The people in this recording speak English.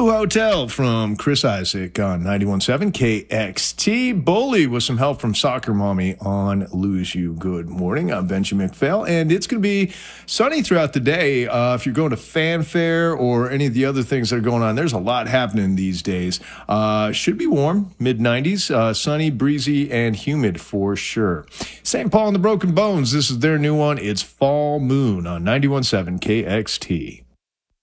Hotel from Chris Isaac on 91.7 KXT. Bully with some help from Soccer Mommy on Lose You. Good morning. I'm Benji McPhail, and it's going to be sunny throughout the day. If you're going to Fanfare or any of the other things that are going on, there's a lot happening these days. Should be warm, mid-90s, sunny, breezy, and humid for sure. St. Paul and the Broken Bones, this is their new one. It's Fall Moon on 91.7 KXT.